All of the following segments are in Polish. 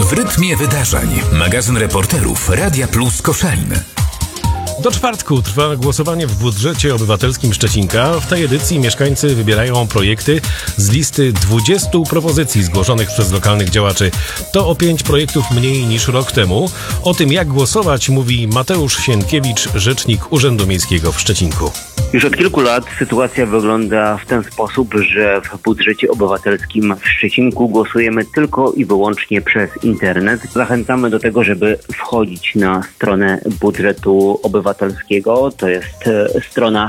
W rytmie wydarzeń. Magazyn reporterów Radia Plus Koszalin. Do czwartku trwa głosowanie w budżecie obywatelskim Szczecinka. W tej edycji mieszkańcy wybierają projekty z listy 20 propozycji zgłoszonych przez lokalnych działaczy. To o 5 projektów mniej niż rok temu. O tym, jak głosować, mówi Mateusz Sienkiewicz, rzecznik Urzędu Miejskiego w Szczecinku. Już od kilku lat sytuacja wygląda w ten sposób, że w budżecie obywatelskim w Szczecinku głosujemy tylko i wyłącznie przez internet. Zachęcamy do tego, żeby wchodzić na stronę budżetu obywatelskiego. To jest strona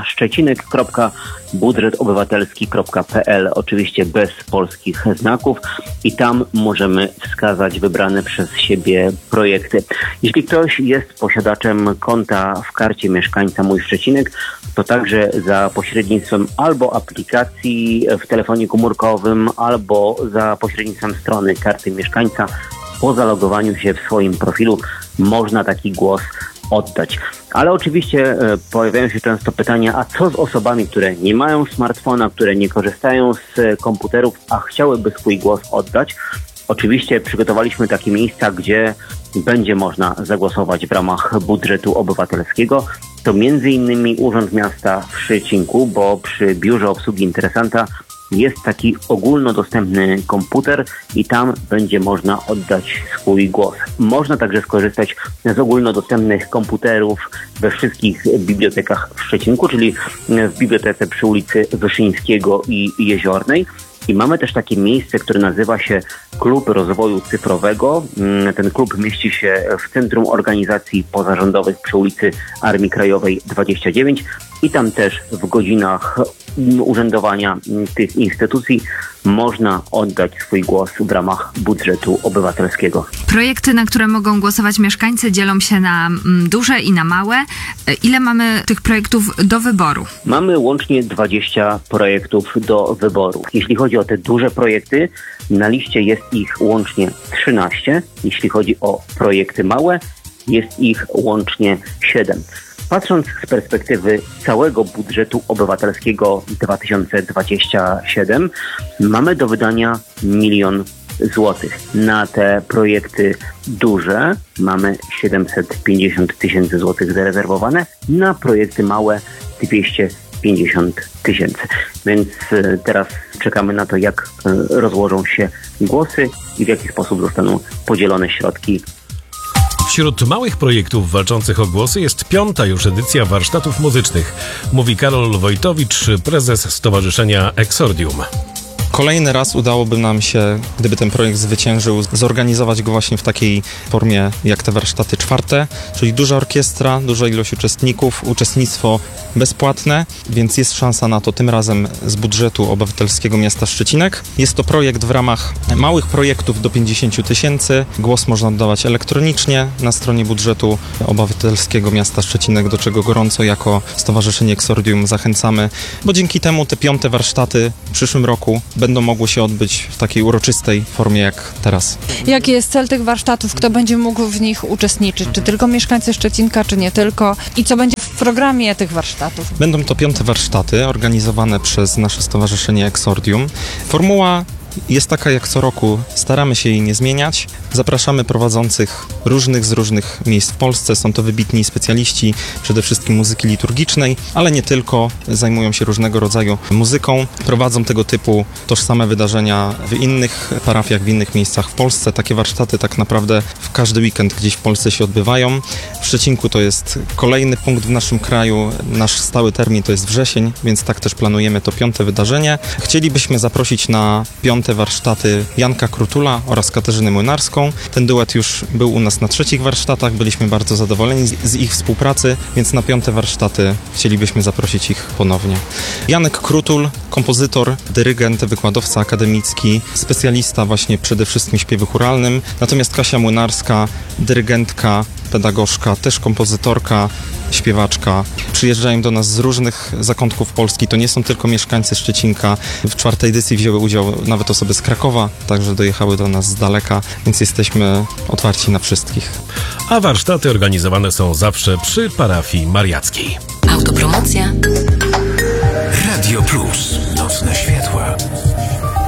szczecinek.budżetobywatelski.pl, oczywiście bez polskich znaków, i tam możemy wskazać wybrane przez siebie projekty. Jeśli ktoś jest posiadaczem konta w karcie mieszkańca Mój Szczecinek, to także za pośrednictwem albo aplikacji w telefonie komórkowym, albo za pośrednictwem strony karty mieszkańca po zalogowaniu się w swoim profilu można taki głos oddać. Ale oczywiście pojawiają się często pytania, a co z osobami, które nie mają smartfona, które nie korzystają z komputerów, a chciałyby swój głos oddać? Oczywiście przygotowaliśmy takie miejsca, gdzie będzie można zagłosować w ramach budżetu obywatelskiego. To m.in. Urząd Miasta w Szczecinku, bo przy biurze obsługi interesanta jest taki ogólnodostępny komputer i tam będzie można oddać swój głos. Można także skorzystać z ogólnodostępnych komputerów we wszystkich bibliotekach w Szczecinku, czyli w bibliotece przy ulicy Wyszyńskiego i Jeziornej. I mamy też takie miejsce, które nazywa się Klub Rozwoju Cyfrowego. Ten klub mieści się w Centrum Organizacji Pozarządowych przy ulicy Armii Krajowej 29 i tam też w godzinach urzędowania tych instytucji można oddać swój głos w ramach budżetu obywatelskiego. Projekty, na które mogą głosować mieszkańcy, dzielą się na duże i na małe. Ile mamy tych projektów do wyboru? Mamy łącznie 20 projektów do wyboru. Jeśli chodzi o te duże projekty, na liście jest ich łącznie 13. Jeśli chodzi o projekty małe, jest ich łącznie 7. Patrząc z perspektywy całego budżetu obywatelskiego 2027, mamy do wydania 1 000 000 złotych. Na te projekty duże mamy 750 000 złotych zarezerwowane, na projekty małe 250 000. Więc teraz czekamy na to, jak rozłożą się głosy i w jaki sposób zostaną podzielone środki. Wśród małych projektów walczących o głosy jest 5. już edycja warsztatów muzycznych, mówi Karol Wojtowicz, prezes Stowarzyszenia Exordium. Kolejny raz udałoby nam się, gdyby ten projekt zwyciężył, zorganizować go właśnie w takiej formie jak te warsztaty 4, czyli duża orkiestra, duża ilość uczestników, uczestnictwo bezpłatne, więc jest szansa na to tym razem z budżetu obywatelskiego miasta Szczecinek. Jest to projekt w ramach małych projektów do 50 000. Głos można oddawać elektronicznie na stronie budżetu obywatelskiego miasta Szczecinek, do czego gorąco jako Stowarzyszenie Exordium zachęcamy, bo dzięki temu te 5. warsztaty w przyszłym roku będą mogły się odbyć w takiej uroczystej formie jak teraz. Jaki jest cel tych warsztatów? Kto będzie mógł w nich uczestniczyć? Czy tylko mieszkańcy Szczecinka, czy nie tylko? I co będzie w programie tych warsztatów? Będą to 5. warsztaty organizowane przez nasze Stowarzyszenie Exordium. Formuła jest taka jak co roku, staramy się jej nie zmieniać. Zapraszamy prowadzących z różnych miejsc w Polsce. Są to wybitni specjaliści, przede wszystkim muzyki liturgicznej, ale nie tylko. Zajmują się różnego rodzaju muzyką. Prowadzą tego typu tożsame wydarzenia w innych parafiach, w innych miejscach w Polsce. Takie warsztaty tak naprawdę w każdy weekend gdzieś w Polsce się odbywają. W Szczecinku to jest kolejny punkt w naszym kraju. Nasz stały termin to jest wrzesień, więc tak też planujemy to 5. wydarzenie. Chcielibyśmy zaprosić na 5. warsztaty Janka Krutula oraz Katarzynę Młynarską. Ten duet już był u nas na 3 warsztatach, byliśmy bardzo zadowoleni z ich współpracy, więc na 5. warsztaty chcielibyśmy zaprosić ich ponownie. Janek Krutul, kompozytor, dyrygent, wykładowca akademicki, specjalista właśnie przede wszystkim w śpiewie chóralnym, natomiast Kasia Młynarska, dyrygentka, pedagogzka, też kompozytorka, śpiewaczka. Przyjeżdżają do nas z różnych zakątków Polski. To nie są tylko mieszkańcy Szczecinka. W 4. edycji wzięły udział nawet osoby z Krakowa, także dojechały do nas z daleka, więc jesteśmy otwarci na wszystkich. A warsztaty organizowane są zawsze przy parafii mariackiej. Autopromocja. Radio Plus. Nocne światła.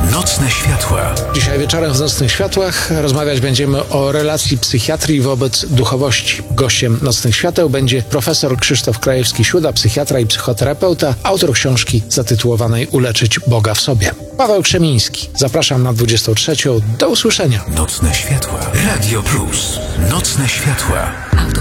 Nocne światła. Dzisiaj wieczorem w Nocnych Światłach rozmawiać będziemy o relacji psychiatrii wobec duchowości. Gościem Nocnych Świateł będzie profesor Krzysztof Krajewski-Siuda, psychiatra i psychoterapeuta, autor książki zatytułowanej Uleczyć Boga w sobie. Paweł Krzemiński. Zapraszam na 23. Do usłyszenia. Nocne światła. Radio Plus. Nocne światła.